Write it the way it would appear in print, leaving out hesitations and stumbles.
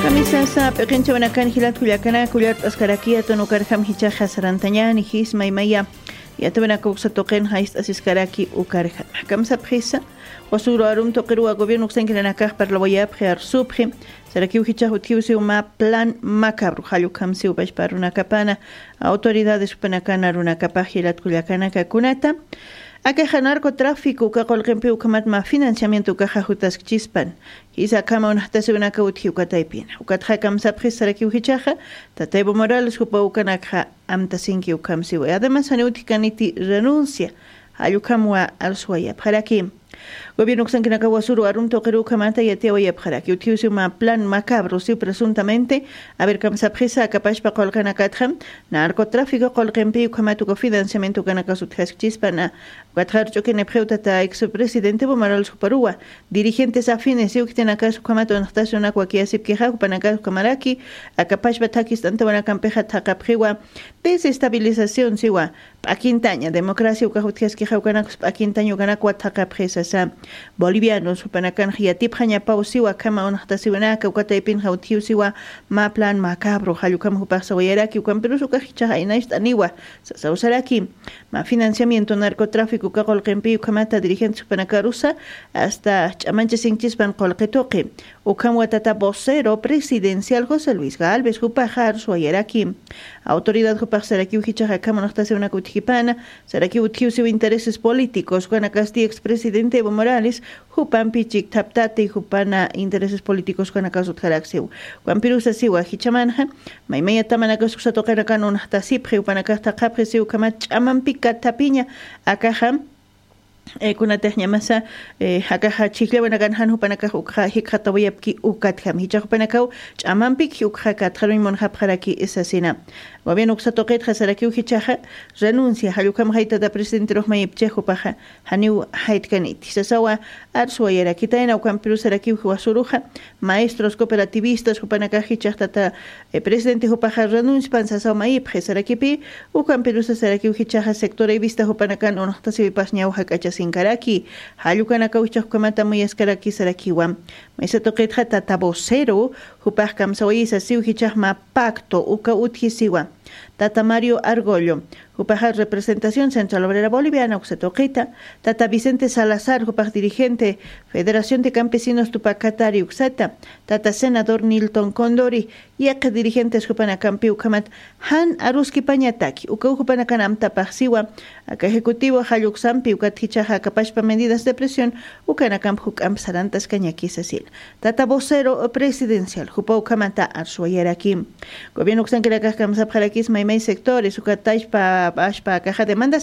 Kamisasa peqincha wanakan hilat kullakana kullat askarakia tonukarham hichaja sarantañani his maymaya yatabana kausa toqen hais asiskaraki ukarja kamsa presa wasuro arum toqeru a gobierno xenkilanakaj parlavoyab gear subje seraki uhicha utiusi uma plan macabro halu kamsi ubash paruna kapana autoridades panakana runa kapaj hilat kullakana kakunata Akaja narcotráfico que colgempe ukamat ma financiamiento caja jutas chispan isa kama unahtase unaka uthiu kataipina ukatha kamsa prisaraki uhichaja tatebo Morales hupa ukanakha amtasinki ukamsi además anutikaniti renuncia ayukamwa alsuaya para que Gobierno Xankinaka Wasuru Arum Tokeru Kamata y Ateoya Pjaraki utiusi ma plan macabro si presuntamente a ver kamsa presa capaz pa colcana katham narcotráfico colgempe ukamatu financiamiento kanaka sutjas chispana Guajar choque nepreutata ex-presidente Bomaral Superúa, dirigentes afines y uctenaka sukamato anastasuna cuaquiasip queja panaka kamaraki, a capaz batakis tanto una campeja tacapriwa, desestabilización siwa, paquintaña, democracia ucajutias queja ucanak paquintaño ganakwa tacapresa sa, bolivianos upanakan hiatip haña pausiwa kama anastasiwanaka ucataipin jautiu siwa, ma plan macabro, hayukam hupasawayaraki, ucamperus ucajicha inaist aniwa, sausaraki, ma financiamiento narcotráfico Colqempi Kamata dirigentes Panakarusa hasta Chamanche Sinchispan Colquetoque o Camuatata vocero presidencial José Luis Galvez Jupajar Suayaraki autoridad Jupar Saraki Uchicha Kamonastase una Kutipana Saraki Utiusi intereses políticos Juana Casti expresidente Evo Morales Jupan Pichik Taptate Jupana intereses políticos Juana Casut Jalaxiu Juan Pirusa Siwa Hichamanja Maimaya Tamanaka Susatocara Canon Tasipre Upanacasta Capresiu Kamach Amampika Tapiña Akaham kuna tehnya masa hakaha chikle wanagan hanhu panaka ukha hikhatawayapki ukatham hichaqpanakau chamampik ukha mon hapharaki esasina gobierno uksatoqet khasaraki uhichaha renuncia halukam haita da presidente rohmayip chejo paja haniu haitkanit sasawa arsuayera kitaina ukam pirusaraki uwasuruja maestros cooperativistas upanaka hichaqtata presidente upaja renuncia pansasaw mayip khasarakipi ukam pirusaraki uhichaha sector vista upanakan unohtasi pasñau hakachas Sinkaraki, Hayukana Kauchak Kamata Muyaskaraki Sarakiwa, Mesatoket Hatata vocero, Hupakam Sawaisa Siuhichahma Pacto, Uka Uthisiwa, Tata Mario Argollo, Hupajar Representación Central Obrera Boliviana, Uxatoqueta, Tata Vicente Salazar, Hupaj Dirigente, Federación de Campesinos Tupacatari Uxata, Tata Senador Nilton Condori, Yak Dirigentes Hupanacampi Ukamat, Han Aruski Pañataki, Uka Hupanakanam Tapasiwa, Aka Ejecutivo Hayuxampi, Ukatichaja Capachpa Medidas de Presión, Ukanakam Hukam Sarantas Cañaquisasil, Tata Vocero Presidencial, Hupa Ukamata Arsuayarakim, Gobierno Xanquilacas Kamsapjalakis Maimei Sectores, Ukataichpa Ashpa Caja Demandas